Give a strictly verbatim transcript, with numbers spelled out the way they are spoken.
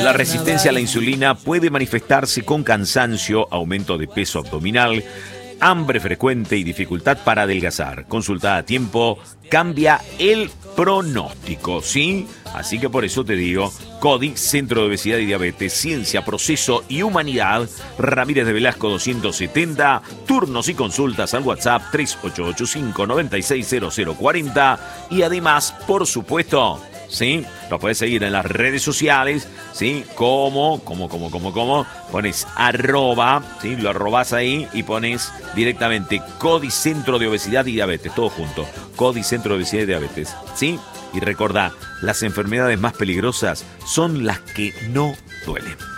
La resistencia a la insulina puede manifestarse con cansancio, aumento de peso abdominal, hambre frecuente y dificultad para adelgazar. Consulta a tiempo, cambia el pronóstico, ¿sí? Así que por eso te digo, CODI, Centro de Obesidad y Diabetes, Ciencia, Proceso y Humanidad, Ramírez de Velasco doscientos setenta, turnos y consultas al WhatsApp tres ocho ocho cinco, nueve seis cero cero cuatro cero y además, por supuesto, ¿sí? Lo puedes seguir en las redes sociales, ¿sí? Como, como, como, como, como, pones arroba, ¿sí? Lo arrobas ahí y pones directamente CODI Centro de Obesidad y Diabetes, todo junto, CODI Centro de Obesidad y Diabetes, ¿sí? Y recordá, las enfermedades más peligrosas son las que no duelen.